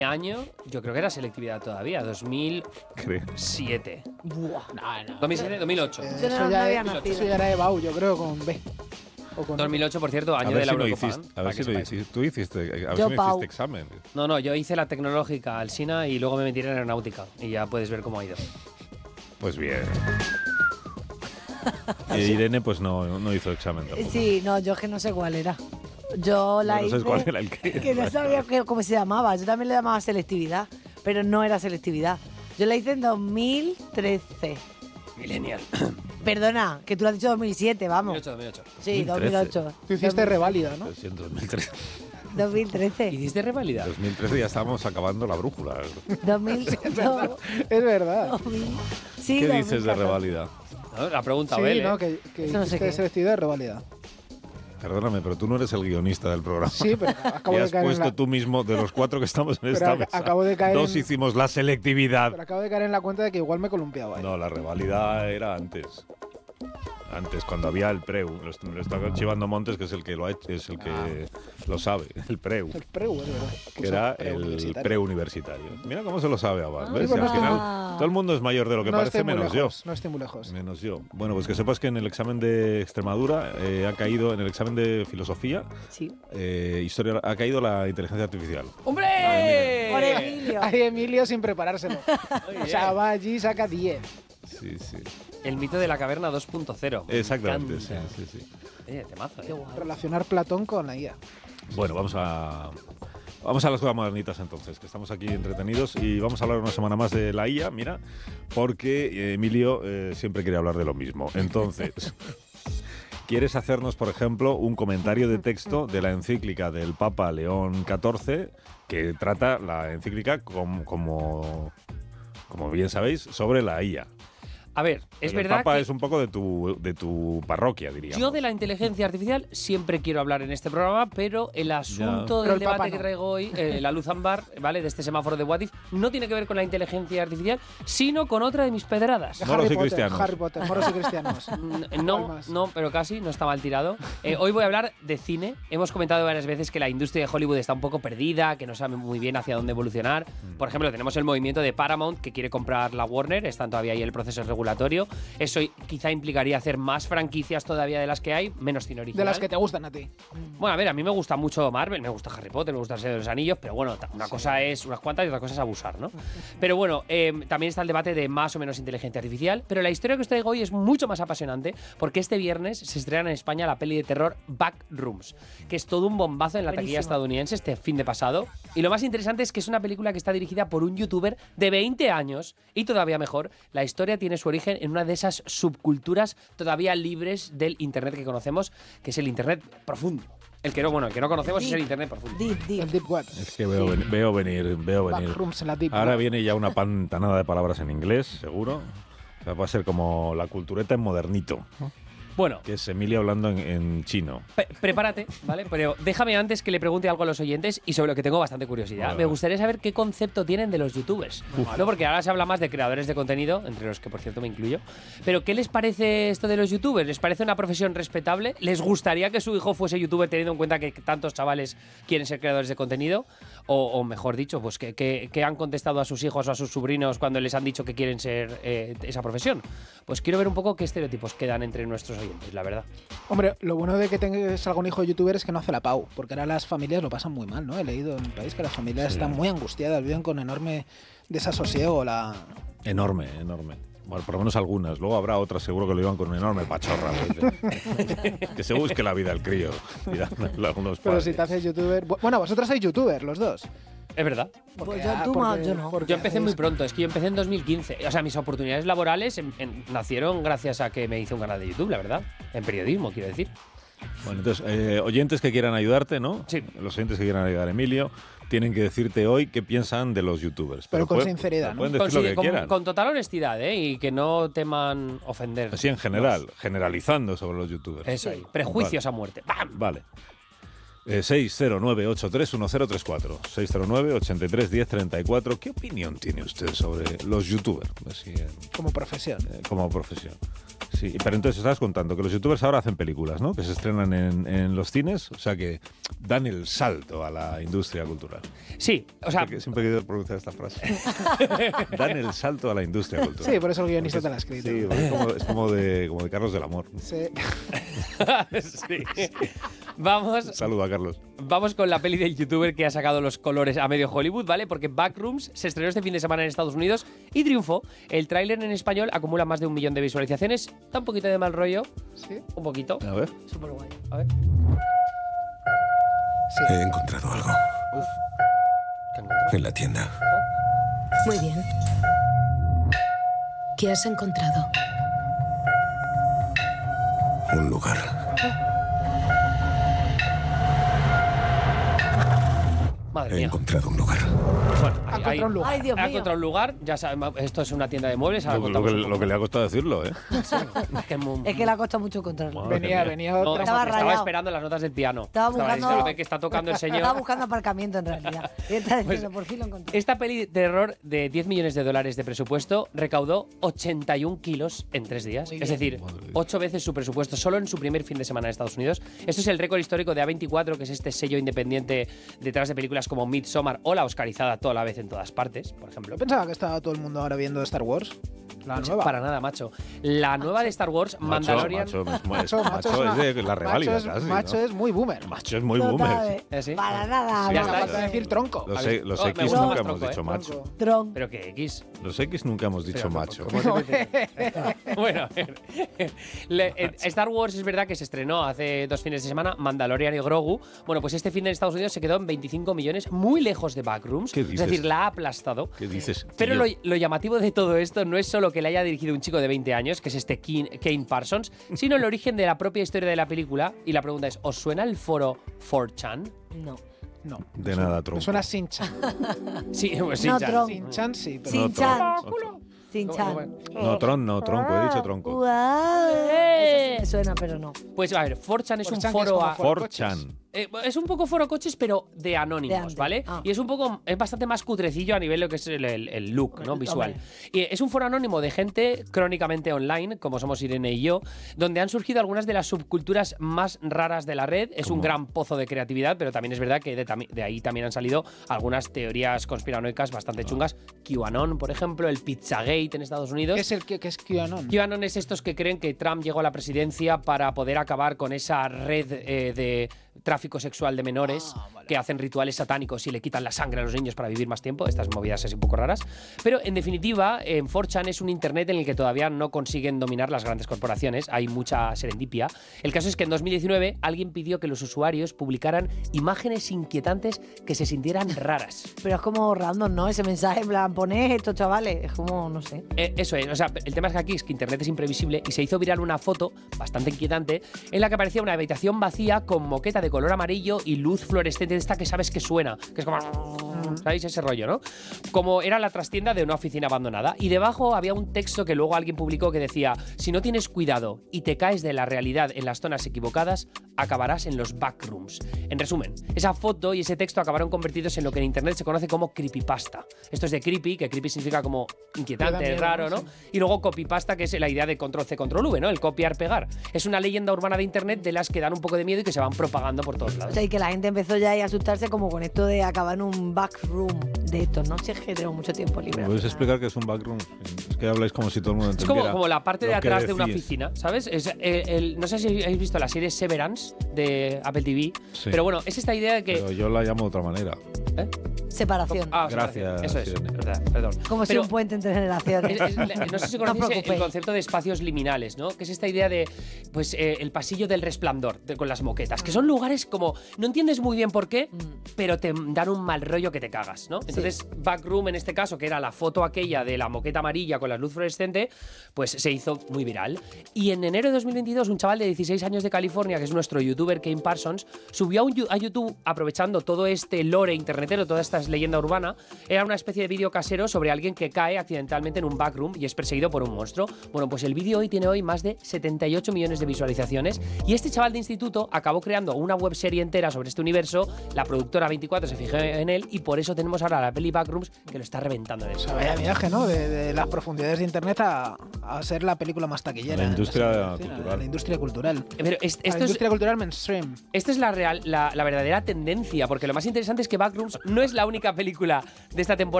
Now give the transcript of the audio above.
año, yo creo que era selectividad todavía, 2007. Buah. No. 2007, 2008. Yo Eso no ya había es- nacido. Eso ya era EBAU, yo creo, con B. O con 2008, por cierto, A año ver de la si lo Eurocopa. hiciste. A para ver que si lo sepáis. hiciste. Tú hiciste. A ver Yo, si no Pau. hiciste examen. No, yo hice la tecnológica al SINA y luego me metí en aeronáutica. Y ya puedes ver cómo ha ido. Pues bien. Y Irene, pues no hizo examen tampoco. Sí, no, yo es que no sé cuál era. Yo la No hice. sabes cuál era el que. Que no sabía cómo se llamaba. Yo también le llamaba selectividad, pero no era selectividad. Yo la hice en 2013. Millennial. Perdona, que tú lo has dicho 2007, vamos. 2008. Sí, 2013. 2008. Tú hiciste reválida, ¿no? Pues sí, en 2013. 2013. ¿Hiciste revalida? 2013 ya estábamos acabando la brújula. 2000, no, Es verdad. 2000. Sí, ¿Qué dices de 2014. reválida? No, la pregunta, Sí, Abel, ¿no? ¿eh? Que Eso no sé hiciste qué. selectividad de reválida. Perdóname, pero tú no eres el guionista del programa. Sí, pero acabo Y de has caer en puesto la... tú mismo, de los 4 que estamos en Pero esta mesa, acabo de caer 2 en- hicimos la selectividad. Pero acabo de caer en la cuenta de que igual me he columpiado ahí. No, la reválida era antes. Antes, cuando había el preu. Me lo está chivando Montes, que es el que lo ha hecho, es el que lo sabe. El preu. El preu, es verdad. Que era el preuniversitario. preuniversitario. Mira cómo se lo sabe Abad. ¿Ves? bueno, Al no final, estoy- todo el mundo es mayor de lo que No parece, estoy muy menos lejos, yo. No estoy muy lejos. Menos yo. Bueno, pues que sepas que en el examen de Extremadura ha caído, en el examen de filosofía, Sí. historia, ha caído la inteligencia artificial. ¡Hombre! Por Emilio. Hay Emilio sin preparárselo. O sea, va allí y saca 10. Sí, sí. El mito de la caverna 2.0. Me Exactamente, sí, encanta. sí, sí. Temazo, Qué guay. Relacionar Platón con la IA. Bueno, vamos a las cosas modernitas entonces, que estamos aquí entretenidos y vamos a hablar una semana más de la IA, mira, porque Emilio siempre quiere hablar de lo mismo. Entonces, ¿quieres hacernos, por ejemplo, un comentario de texto de la encíclica del Papa León XIV, que trata la encíclica como bien sabéis, sobre la IA? A ver, es El verdad Papa que es un poco de tu parroquia, diríamos. yo de la inteligencia artificial siempre quiero hablar en este programa, pero el asunto Pero del el Papa debate que no. traigo hoy, la luz ámbar, ¿vale? De este semáforo de What If, no tiene que ver con la inteligencia artificial, sino con otra de mis pedradas. De Moros y Harry Potter, cristianos. Harry Potter, moros y cristianos. ¿Cuál No, más? no, pero casi, no está mal tirado. Hoy voy a hablar de cine. Hemos comentado varias veces que la industria de Hollywood está un poco perdida, que no sabe muy bien hacia dónde evolucionar. Por ejemplo, tenemos el movimiento de Paramount que quiere comprar la Warner, están todavía ahí en el proceso regulatorio. Eso quizá implicaría hacer más franquicias todavía de las que hay, menos cine original. De las que te gustan a ti. Bueno, a ver, a mí me gusta mucho Marvel, me gusta Harry Potter, me gusta el Señor de los Anillos, pero bueno, una cosa es unas cuantas y otra cosa es abusar, ¿no? Pero bueno, también está el debate de más o menos inteligencia artificial, pero la historia que os traigo hoy es mucho más apasionante porque este viernes se estrena en España la peli de terror Backrooms, que es todo un bombazo en la taquilla Buenísima. estadounidense este fin de pasado. Y lo más interesante es que es una película que está dirigida por un youtuber de 20 años y todavía mejor, la historia tiene su origen en una de esas subculturas todavía libres del internet que conocemos, que es el internet profundo. El que no conocemos es el internet profundo. Deep, El deep. Deep Web. Es que veo venir. Backrooms en la Deep Ahora Web. viene ya una pantanada de palabras en inglés, seguro. O sea, va a ser como la cultureta en modernito, Bueno, que es Emilia hablando en chino. prepárate, ¿vale? Pero déjame antes que le pregunte algo a los oyentes y sobre lo que tengo bastante curiosidad. Vale, Me vale. gustaría saber qué concepto tienen de los youtubers. No, porque ahora se habla más de creadores de contenido, entre los que por cierto me incluyo. Pero ¿qué les parece esto de los youtubers? ¿Les parece una profesión respetable? ¿Les gustaría que su hijo fuese youtuber teniendo en cuenta que tantos chavales quieren ser creadores de contenido? O mejor dicho, pues ¿qué han contestado a sus hijos o a sus sobrinos cuando les han dicho que quieren ser esa profesión? Pues quiero ver un poco qué estereotipos quedan entre nuestros oyentes, la verdad. Hombre, lo bueno de que tengas algún hijo youtuber es que no hace la Pau, porque ahora las familias lo pasan muy mal, ¿no? He leído en el país que las familias están muy angustiadas, viven con enorme desasosiego. Enorme. Bueno, por lo menos algunas. Luego habrá otras seguro que lo llevan con una enorme pachorra. Que se busque la vida el crío. Tirando algunos Pero padres. si te haces youtuber... Bueno, vosotros sois youtubers, los dos. Es verdad. Pues yo no. Yo empecé muy pronto, es que yo empecé en 2015. O sea, mis oportunidades laborales nacieron gracias a que me hice un canal de YouTube, la verdad. En periodismo, quiero decir. Bueno, entonces, oyentes que quieran ayudarte, ¿no? Sí. Los oyentes que quieran ayudar a Emilio tienen que decirte hoy qué piensan de los youtubers. Pero con pueden- sinceridad, ¿no? Pueden decir lo que quieran. Con total honestidad, ¿eh? Y que no teman ofender. Así en general, generalizando sobre los youtubers. Eso ahí. Prejuicios a muerte. ¡Bam! Vale. 609-831034. 609-831034. ¿Qué opinión tiene usted sobre los youtubers? Así, Como profesión. como profesión. Sí, pero entonces estabas contando que los youtubers ahora hacen películas, ¿no? Que se estrenan en los cines, o sea que dan el salto a la industria cultural. Sí, o sea... Siempre he querido pronunciar esta frase. Dan el salto a la industria cultural. Sí, por eso el guionista te la ha escrito. Sí, es como de Carlos del Amor. Sí. Sí. Vamos... Saludo a Carlos. Vamos con la peli del youtuber que ha sacado los colores a medio Hollywood, ¿vale? Porque Backrooms se estrenó este fin de semana en Estados Unidos y triunfó. El tráiler en español acumula más de 1 millón de visualizaciones. Da un poquito de mal rollo. Sí. Un poquito. A ver. Súper guay. A ver. He encontrado algo ¿Qué encontró? en la tienda. Muy bien. ¿Qué has encontrado? Un lugar. Madre He mía. encontrado un lugar. Bueno, Ha encontrado un lugar. Ay, Dios Ha mío. encontrado un lugar. Ya sabemos, esto es una tienda de muebles. Ahora Lo contamos un que poco. le ha costado decirlo, ¿eh? Es que Es que le ha costado mucho encontrarlo. Madre Venía No, otra. Estaba estaba rayado. esperando las notas del piano. Estaba buscando- diciendo, "Ve que está tocando el señor". Estaba buscando aparcamiento en realidad. Y está diciendo, Pues, por fin lo encontré. Esta peli de terror de $10 millones de presupuesto recaudó 81 kilos en 3 días. Muy Es bien. decir, Madre mía. 8 veces su presupuesto solo en su primer fin de semana en Estados Unidos. Esto es el récord histórico de A24, que es este sello independiente detrás de películas como Midsommar o la oscarizada Toda la vez en todas partes, por ejemplo. Yo pensaba que estaba todo el mundo ahora viendo Star Wars. La Pues nueva. Para nada, macho. La nueva de Star Wars, Mandalorian. Macho es de la reválida casi, Macho ¿no? es muy boomer. Macho es muy Total, boomer. ¿Sí? Para nada. Sí, no. ya está. Falta decir tronco. Los me X gusta nunca más hemos tronco, dicho macho. Tronco. Tron. ¿Pero qué, X? Los X nunca hemos dicho Pero, macho. ¿cómo te metes? Bueno, a ver. Star Wars es verdad que se estrenó hace 2 fines de semana, Mandalorian y Grogu. Bueno, pues este fin en Estados Unidos se quedó en 25 millones, muy lejos de Backrooms. ¿Qué Es dices? decir, la ha aplastado. ¿Qué dices? Pero tío? lo llamativo de todo esto no es solo que la haya dirigido un chico de 20 años, que es este Kane Parsons, sino el origen de la propia historia de la película. Y la pregunta es, ¿os suena el foro 4chan? No. No. De nada, Me tronco. suena Sin-Chan. Sí, pues sí, No, Chan. Tron. Sin-Chan sí, pero Sin Chan. No, Sin Chan. no, tronco, he dicho tronco. Guau. Eso sí me suena, pero no. Pues a ver, 4chan es un 4chan, que es foro... como a- foro. 4chan. Es un poco foro coches, pero de anónimos, De antes. ¿vale? Ah. Y es bastante más cutrecillo a nivel de lo que es el look, ¿no? Visual. Y es un foro anónimo de gente crónicamente online, como somos Irene y yo, donde han surgido algunas de las subculturas más raras de la red. Es un gran pozo de creatividad, pero también es verdad que de ahí también han salido algunas teorías conspiranoicas bastante chungas. QAnon, por ejemplo, el Pizzagate en Estados Unidos. ¿Qué es el que es QAnon? QAnon es estos que creen que Trump llegó a la presidencia para poder acabar con esa red de tráfico sexual de menores que hacen rituales satánicos y le quitan la sangre a los niños para vivir más tiempo. Estas movidas así un poco raras. Pero en definitiva, en 4chan es un internet en el que todavía no consiguen dominar las grandes corporaciones. Hay mucha serendipia. El caso es que en 2019 alguien pidió que los usuarios publicaran imágenes inquietantes que se sintieran raras. Pero es como random, ¿no? Ese mensaje, en plan, poned esto, chavales. Es como, no sé. Eso es, o sea, el tema es que aquí es que Internet es imprevisible y se hizo viral una foto bastante inquietante en la que aparecía una habitación vacía con moqueta de color amarillo y luz fluorescente de esta que sabes que suena, que es como... ¿Sabéis ese rollo, no? Como era la trastienda de una oficina abandonada. Y debajo había un texto que luego alguien publicó que decía: si no tienes cuidado y te caes de la realidad en las zonas equivocadas, acabarás en los backrooms. En resumen, esa foto y ese texto acabaron convertidos en lo que en internet se conoce como creepypasta. Esto es de creepy, que creepy significa como inquietante, Que da miedo, raro, ¿no? sí. Y luego copypasta, que es la idea de control-C, control-V, ¿no? El copiar-pegar. Es una leyenda urbana de internet de las que dan un poco de miedo y que se van propagando por todos O lados. sea, y que la gente empezó ya a asustarse como con esto de acabar en un backroom de estos, ¿no? Si es que tengo mucho tiempo libre. ¿Me puedes explicar qué es un backroom? Es que habláis como si todo el mundo Es entendiera. como la parte de lo que atrás de una decís. oficina, ¿sabes? No sé si habéis visto la serie Severance de Apple TV, Sí. pero bueno, es esta idea de que... Pero yo la llamo de otra manera. ¿Eh? Separación. Ah, Gracias, Eso es, Irene. verdad, perdón. Como si Pero un puente entre generaciones. no sé si No os conocéis el preocupéis. concepto de espacios liminales, ¿no? Que es esta idea de, pues, el pasillo del resplandor con las moquetas, que son lugares como, no entiendes muy bien por qué, pero te dan un mal rollo que te cagas, ¿no? Entonces, Backroom en este caso, que era la foto aquella de la moqueta amarilla con la luz fluorescente, pues se hizo muy viral. Y en enero de 2022, un chaval de 16 años de California, que es nuestro youtuber Kane Parsons, subió a YouTube, aprovechando todo este lore internetero, toda esta esta leyenda urbana, era una especie de vídeo casero sobre alguien que cae accidentalmente en un backroom y es perseguido por un monstruo. Bueno, pues el vídeo tiene hoy más de 78 millones de visualizaciones y este chaval de instituto acabó creando una webserie entera sobre este universo. La productora 24 se fijó en él y por eso tenemos ahora la peli Backrooms, que lo está reventando en el O sea, vaya viaje, ¿no? De las profundidades de Internet a ser la película más taquillera. La industria Sí, cultural. La industria cultural. Pero La industria cultural mainstream. esta es la verdadera tendencia, porque lo más interesante es que Backrooms no es la única película de esta temporada